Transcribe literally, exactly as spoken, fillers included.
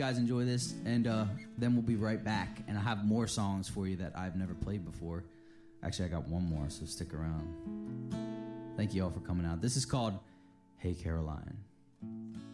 guys enjoy this, and uh, then we'll be right back. And I have more songs for you that I've never played before. Actually, I got one more, so stick around. Thank you all for coming out. This is called Hey Caroline.